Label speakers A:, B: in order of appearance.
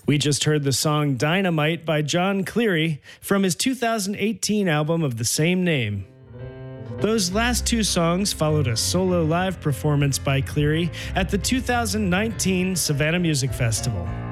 A: We just heard the song Dynamite by John Cleary from his 2018 album of the same name. Those last two songs followed a solo live performance by Cleary at the 2019 Savannah Music Festival.